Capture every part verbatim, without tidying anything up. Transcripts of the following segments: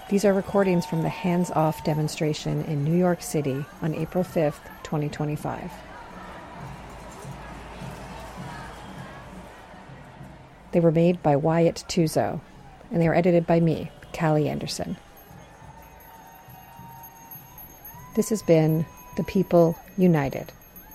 These are recordings from the Hands Off demonstration in New York City on April fifth, twenty twenty-five. They were made by Wyatt Tuzo, and they were edited by me, Callie Anderson. This has been The People United.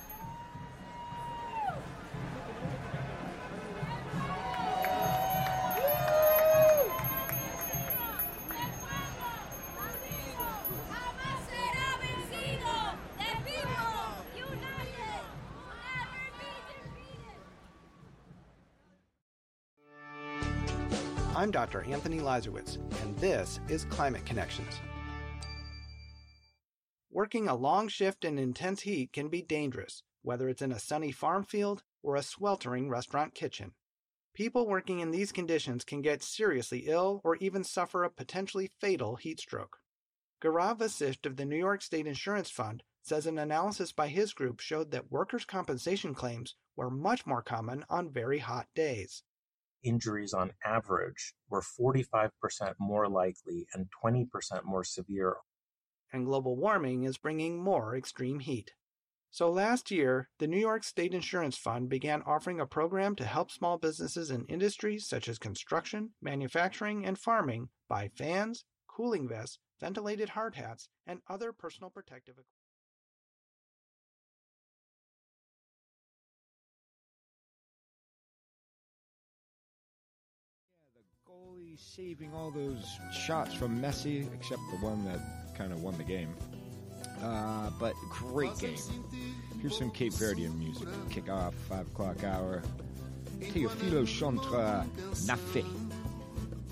I'm Doctor Anthony Lazarowitz, and this is Climate Connections. Working a long shift in intense heat can be dangerous, whether it's in a sunny farm field or a sweltering restaurant kitchen. People working in these conditions can get seriously ill or even suffer a potentially fatal heat stroke. Gaurav Vasisht of the New York State Insurance Fund says an analysis by his group showed that workers' compensation claims were much more common on very hot days. Injuries on average were forty-five percent more likely and twenty percent more severe. And global warming is bringing more extreme heat. So last year, the New York State Insurance Fund began offering a program to help small businesses in industries such as construction, manufacturing, and farming buy fans, cooling vests, ventilated hard hats, and other personal protective equipment. Goalie saving all those shots from Messi, except the one that kind of won the game. Uh, but great game. Here's some Cape Verdean music. Kick off, five o'clock hour. Teofilo Chantre, Nafé.